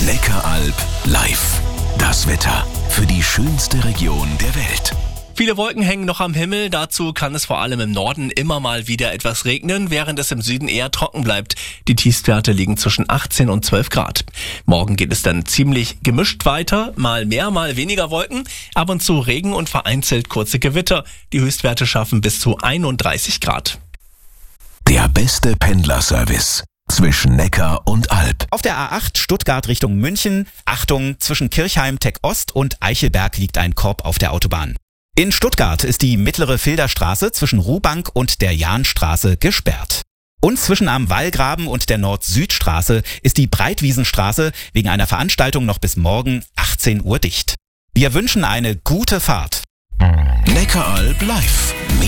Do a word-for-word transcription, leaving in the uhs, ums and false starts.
Neckaralb live. Das Wetter für die schönste Region der Welt. Viele Wolken hängen noch am Himmel, dazu kann es vor allem im Norden immer mal wieder etwas regnen, während es im Süden eher trocken bleibt. Die Tiefstwerte liegen zwischen achtzehn und zwölf Grad. Morgen geht es dann ziemlich gemischt weiter, mal mehr, mal weniger Wolken, ab und zu Regen und vereinzelt kurze Gewitter. Die Höchstwerte schaffen bis zu einunddreißig Grad. Der beste Pendlerservice zwischen Neckar und Alb. Auf der A acht Stuttgart Richtung München, Achtung, zwischen Kirchheim, Tech Ost und Eichelberg liegt ein Korb auf der Autobahn. In Stuttgart ist die mittlere Filderstraße zwischen Ruhbank und der Jahnstraße gesperrt. Und zwischen am Wallgraben und der Nord-Süd-Straße ist die Breitwiesenstraße wegen einer Veranstaltung noch bis morgen achtzehn Uhr dicht. Wir wünschen eine gute Fahrt. Neckaralb live.